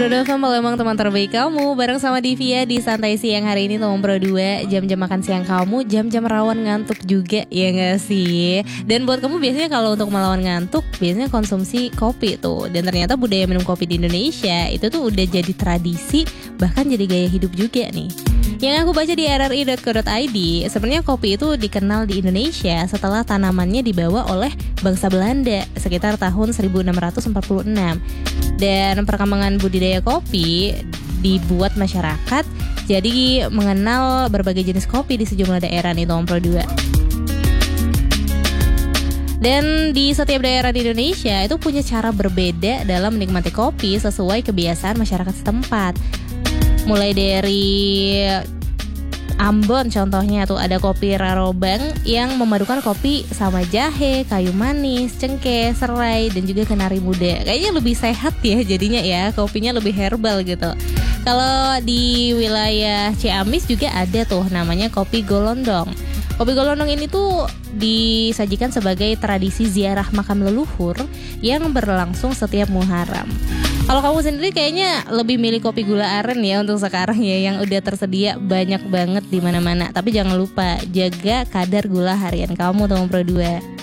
Pro2 memang teman terbaik kamu. Bareng sama Divya di Santai Siang hari ini teman Pro2. Jam-jam makan siang kamu, jam-jam rawan ngantuk juga, ya gak sih? Dan buat kamu biasanya kalau untuk melawan ngantuk, biasanya konsumsi kopi tuh. Dan ternyata budaya minum kopi di Indonesia itu tuh udah jadi tradisi, bahkan jadi gaya hidup juga nih. Yang aku baca di rri.co.id, sebenarnya kopi itu dikenal di Indonesia setelah tanamannya dibawa oleh bangsa Belanda sekitar tahun 1646. Dan perkembangan budidaya kopi dibuat masyarakat jadi mengenal berbagai jenis kopi di sejumlah daerah nih Tom Pro 2. Dan di setiap daerah di Indonesia itu punya cara berbeda dalam menikmati kopi sesuai kebiasaan masyarakat setempat. Mulai dari Ambon contohnya tuh ada kopi rarobang yang memadukan kopi sama jahe, kayu manis, cengkeh, serai, dan juga kenari muda. Kayaknya lebih sehat ya jadinya ya, kopinya lebih herbal gitu. Kalau di wilayah Ciamis juga ada tuh namanya kopi golondong. Kopi golondong ini tuh disajikan sebagai tradisi ziarah makam leluhur yang berlangsung setiap Muharram. Kalau kamu sendiri kayaknya lebih milih kopi gula aren ya untuk sekarang ya, yang udah tersedia banyak banget di mana-mana. Tapi jangan lupa jaga kadar gula harian kamu teman Pro 2.